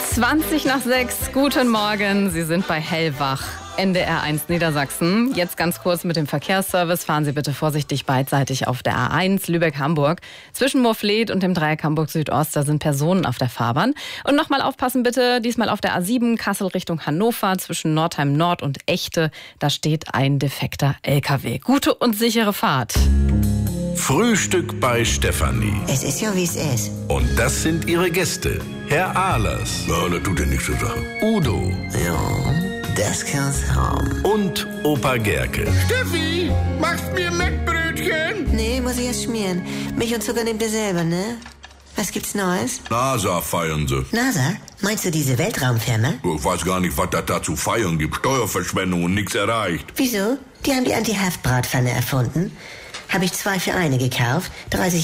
5:20. Guten Morgen, Sie sind bei Hellwach, NDR 1 Niedersachsen. Jetzt ganz kurz mit dem Verkehrsservice. Fahren Sie bitte vorsichtig beidseitig auf der A1 Lübeck-Hamburg. Zwischen Moorfleet und dem Dreieck Hamburg-Südost, da sind Personen auf der Fahrbahn. Und nochmal aufpassen bitte, diesmal auf der A7 Kassel Richtung Hannover zwischen Nordheim Nord und Echte. Da steht ein defekter LKW. Gute und sichere Fahrt. Frühstück bei Stefanie. Es ist ja, wie es ist. Und das sind ihre Gäste. Herr Ahlers. Ja, das tut ja nichts zur Sache. Udo. Ja, das kann's haben. Und Opa Gerke. Steffi, machst mir Mettbrötchen? Nee, muss ich erst schmieren. Milch und Zucker nehmt ihr selber, ne? Was gibt's Neues? NASA feiern sie. NASA? Meinst du diese Weltraumfirma? Ich weiß gar nicht, was das da zu feiern gibt. Steuerverschwendung und nichts erreicht. Wieso? Die haben die Anti-Haft-Bratpfanne erfunden. Habe ich 2 für 1 gekauft. 30